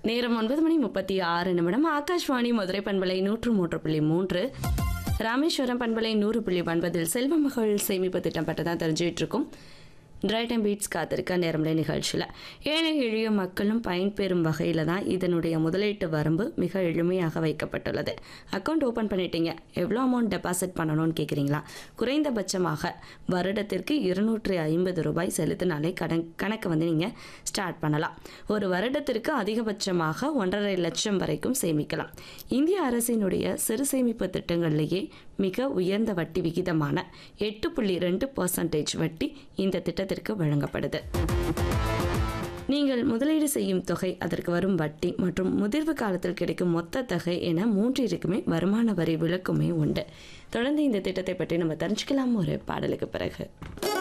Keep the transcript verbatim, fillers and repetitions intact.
நேரம் ஒன்பது மணி முப்பத்தி ஆறு நிமிடம். ஆகாஷ்வாணி மதுரை பண்பலை நூற்று மூன்று புள்ளி மூன்று, ராமேஸ்வரம் பண்பலை நூறு புள்ளி ஒன்பதில் செல்வ மகள் சேமிப்பு திட்டம் பற்றி தான் தெரிஞ்சுக்கிட்டு இருக்கும். ட்ரை டைம் பீட்ஸ் காத்திருக்க நேரமலை நிகழ்ச்சியில் ஏழை எளிய மக்களும் பயன்பெறும் வகையில் தான் இதனுடைய முதலீட்டு வரம்பு மிக எளிமையாக வைக்கப்பட்டுள்ளது. அக்கௌண்ட் ஓப்பன் பண்ணிட்டீங்க, எவ்வளோ அமௌண்ட் டெபாசிட் பண்ணணும்னு கேட்குறீங்களா? குறைந்தபட்சமாக வருடத்திற்கு இருநூற்றி ஐம்பது ரூபாய் செலுத்தினாலே கடன் கணக்கு வந்து நீங்கள் ஸ்டார்ட் பண்ணலாம். ஒரு வருடத்திற்கு அதிகபட்சமாக ஒன்றரை லட்சம் வரைக்கும் சேமிக்கலாம். இந்திய அரசினுடைய சிறு சேமிப்பு திட்டங்கள்லேயே மிக உயர்ந்த வட்டி விகிதமான எட்டு புள்ளி ரெண்டு பர்சன்டேஜ் வட்டி இந்த திட்டத்திற்கு வழங்கப்படுது. நீங்கள் முதலீடு செய்யும் தொகை, அதற்கு வரும் வட்டி மற்றும் முதிர்வு காலத்தில் கிடைக்கும் மொத்த தொகை என மூன்றிற்குமே வருமான வரி விலக்குமே உண்டு. தொடர்ந்து இந்த திட்டத்தை பற்றி நம்ம தெரிஞ்சுக்கலாம் ஒரு பாடலுக்கு பிறகு.